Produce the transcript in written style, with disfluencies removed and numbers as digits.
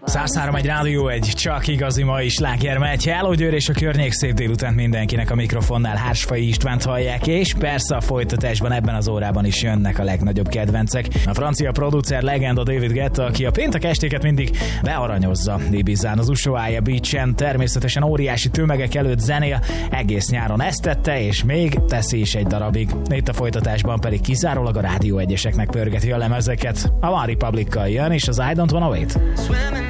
103 egy Rádió, egy csak igazi ma is sláger megy. Hello Győr és a környék, szép délután mindenkinek, a mikrofonnál Hársfai Istvánt hallják, és persze a folytatásban ebben az órában is jönnek a legnagyobb kedvencek. A francia producer legenda David Guetta, aki a péntek estéket mindig bearanyozza Ibizán, az Ushuaia Beach-en, természetesen óriási tömegek előtt zenél, egész nyáron ezt tette, és még teszi is egy darabig. Itt a folytatásban pedig kizárólag a Rádió egyeseknek pörgeti a lemezeket. A One Republic-kal jön, és az I Don't Wanna Wait.